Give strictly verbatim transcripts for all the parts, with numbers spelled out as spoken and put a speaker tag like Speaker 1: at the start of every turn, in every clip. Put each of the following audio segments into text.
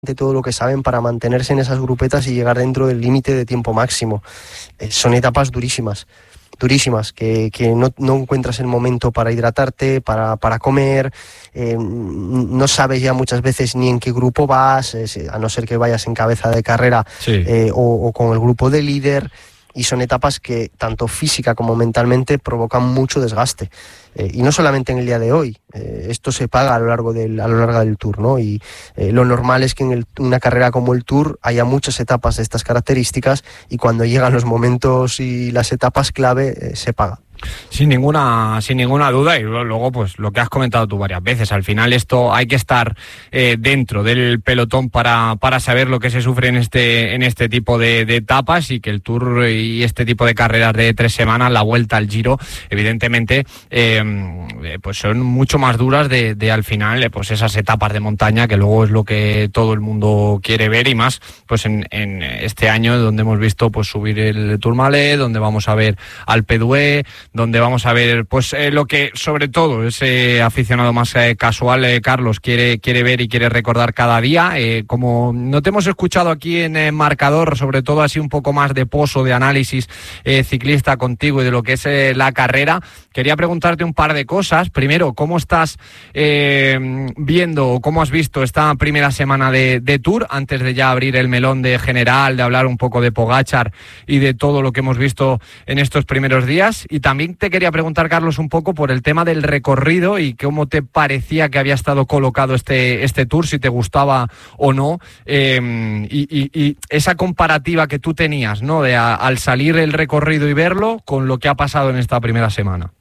Speaker 1: todo lo que saben para mantenerse en esas grupetas y llegar dentro del límite de tiempo máximo. Eh, son etapas durísimas, durísimas, que, que no, no encuentras el momento para hidratarte, para, para comer, eh, no sabes ya muchas veces ni en qué grupo vas, eh, a no ser que vayas en cabeza de carrera, sí. eh, o, o con el grupo de líder, y son etapas que tanto física como mentalmente provocan mucho desgaste. Eh, y no solamente en el día de hoy, eh, esto se paga a lo largo del, a lo largo del Tour, ¿no? Y eh, lo normal es que en el, una carrera como el Tour haya muchas etapas de estas características, y cuando llegan los momentos y las etapas clave, eh, se paga.
Speaker 2: Sin ninguna, sin ninguna duda, y luego pues lo que has comentado tú varias veces, al final esto hay que estar eh, dentro del pelotón para, para saber lo que se sufre en este, en este tipo de, de etapas, y que el Tour y este tipo de carreras de tres semanas, la Vuelta al Giro, evidentemente eh, pues son mucho más duras de, de al final pues esas etapas de montaña, que luego es lo que todo el mundo quiere ver, y más pues en, en este año donde hemos visto pues subir el Tourmalet, donde vamos a ver Alpe d'Huez, donde vamos a ver pues eh, lo que sobre todo ese aficionado más eh, casual, eh, Carlos, quiere, quiere ver y quiere recordar cada día. Eh, como no te hemos escuchado aquí en eh, Marcador, sobre todo así un poco más de pozo, de análisis eh, ciclista contigo y de lo que es eh, la carrera, quería preguntarte un par de cosas. Primero, ¿cómo estás eh, viendo o cómo has visto esta primera semana de, de Tour, antes de ya abrir el melón de general, de hablar un poco de Pogačar y de todo lo que hemos visto en estos primeros días? Y también te quería preguntar, Carlos, un poco por el tema del recorrido y cómo te parecía que había estado colocado este, este Tour, si te gustaba o no, eh, y, y, y esa comparativa que tú tenías, ¿no?, de a, al salir el recorrido y verlo con lo que ha pasado en esta primera semana.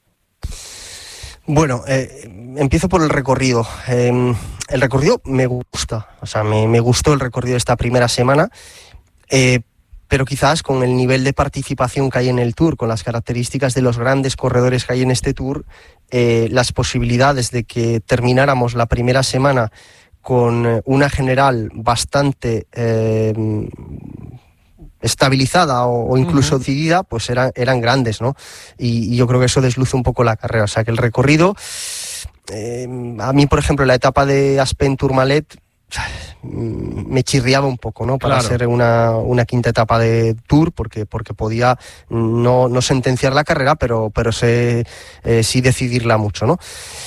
Speaker 1: Bueno, eh, empiezo por el recorrido. Eh, el recorrido me gusta, o sea, me, me gustó el recorrido de esta primera semana, eh, pero quizás con el nivel de participación que hay en el Tour, con las características de los grandes corredores que hay en este Tour, eh, las posibilidades de que termináramos la primera semana con una general bastante eh, estabilizada o, o incluso uh-huh. decidida, pues eran, eran grandes, ¿no? Y, y yo creo que eso desluce un poco la carrera. O sea, que el recorrido, eh, a mí, por ejemplo, la etapa de Aspen-Tourmalet me chirriaba un poco, ¿no? Para claro. ser una, una quinta etapa de Tour, porque, porque podía no, no sentenciar la carrera, pero, pero se, eh, sí decidirla mucho, ¿no?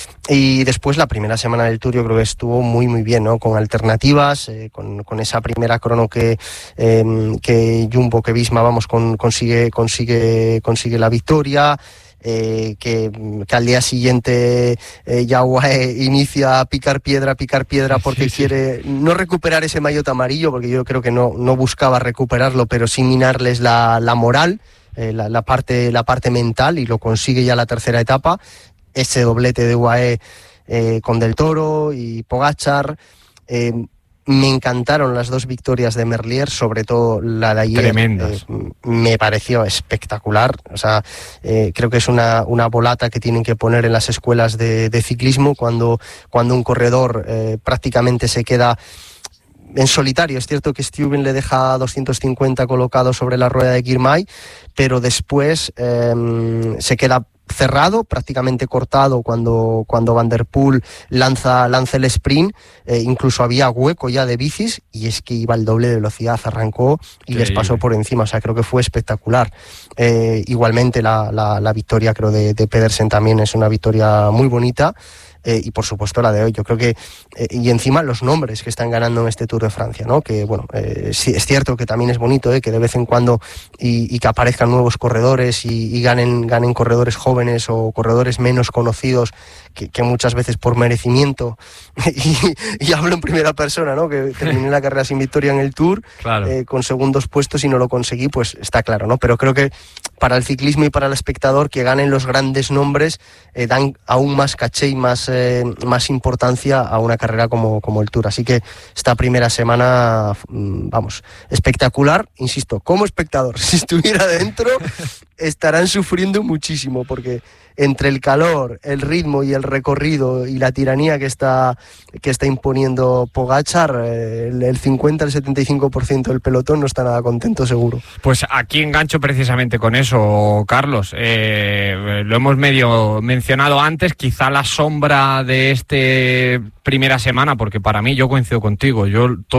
Speaker 1: Y después la primera semana del Tour yo creo que estuvo muy muy bien, ¿no? Con alternativas, eh, con, con esa primera crono que, eh, que Jumbo, que Visma, vamos, con, consigue, consigue, consigue la victoria. Eh, que, que al día siguiente eh, ya U A E inicia a picar piedra, picar piedra porque sí, sí. quiere no recuperar ese maillot amarillo, porque yo creo que no, no buscaba recuperarlo, pero sí minarles la, la moral, eh, la, la, parte, la parte mental, y lo consigue ya la tercera etapa, ese doblete de U A E eh, con Del Toro y Pogačar. eh, Me encantaron las dos victorias de Merlier, sobre todo la de ayer.
Speaker 2: Tremendas.
Speaker 1: Eh, me pareció espectacular. O sea, eh, creo que es una, una volata que tienen que poner en las escuelas de, de ciclismo cuando, cuando un corredor eh, prácticamente se queda en solitario. Es cierto que Stuyven le deja doscientos cincuenta colocado sobre la rueda de Girmay, pero después eh, se queda cerrado, prácticamente cortado cuando, cuando Van der Poel lanza, lanza el sprint. Eh, incluso había hueco ya de bicis, y es que iba al doble de velocidad, arrancó y sí. les pasó por encima. O sea, creo que fue espectacular. Eh, igualmente la, la, la victoria, creo, de, de Pedersen también es una victoria muy bonita. Eh, y por supuesto la de hoy, yo creo que eh, y encima los nombres que están ganando en este Tour de Francia, ¿no? Que bueno, eh, sí, es cierto que también es bonito, eh, que de vez en cuando y, y que aparezcan nuevos corredores y, y ganen, ganen corredores jóvenes o corredores menos conocidos, que, que muchas veces por merecimiento y, y hablo en primera persona, ¿no? Que terminé la carrera sin victoria en el Tour, claro. eh, con segundos puestos y no lo conseguí, pues está claro, ¿no? Pero creo que para el ciclismo y para el espectador, que ganen los grandes nombres eh, dan aún más caché y más Eh, más importancia a una carrera como, como el Tour. Así que esta primera semana, vamos, espectacular, insisto, como espectador. Si estuviera dentro, estarán sufriendo muchísimo, porque entre el calor, el ritmo y el el recorrido y la tiranía que está, que está imponiendo Pogačar, eh, el, el cincuenta, el setenta y cinco por ciento del pelotón no está nada contento seguro.
Speaker 2: Pues aquí engancho precisamente con eso, Carlos. Eh, lo hemos medio mencionado antes, quizá la sombra de este primera semana, porque para mí, yo coincido contigo, yo